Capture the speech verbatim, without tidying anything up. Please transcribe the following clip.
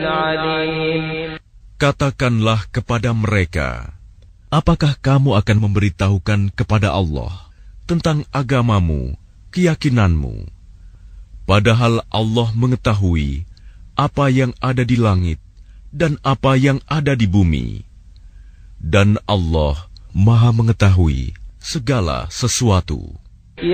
عليم. Katakanlah kepada mereka, apakah kamu akan memberitahukan kepada Allah tentang agamamu, keyakinanmu, padahal Allah mengetahui apa yang ada di langit dan apa yang ada di bumi, dan Allah Maha mengetahui segala sesuatu.